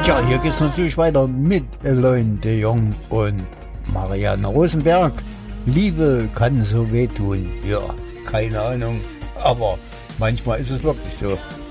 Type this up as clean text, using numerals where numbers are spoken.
Tja, hier geht's natürlich weiter mit Eloine de Jong und Marianne Rosenberg. Liebe kann so wehtun. Ja, keine Ahnung, aber manchmal ist es wirklich so.